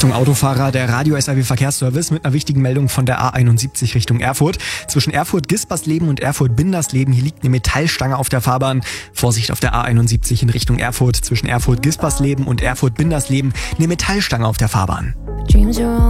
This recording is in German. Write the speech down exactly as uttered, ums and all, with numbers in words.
Achtung Autofahrer, der Radio S R W Verkehrsservice mit einer wichtigen Meldung von der A einundsiebzig Richtung Erfurt. Zwischen Erfurt-Gispersleben und Erfurt-Bindersleben, hier liegt eine Metallstange auf der Fahrbahn. Vorsicht auf der A einundsiebzig in Richtung Erfurt. Zwischen Erfurt-Gispersleben und Erfurt-Bindersleben eine Metallstange auf der Fahrbahn.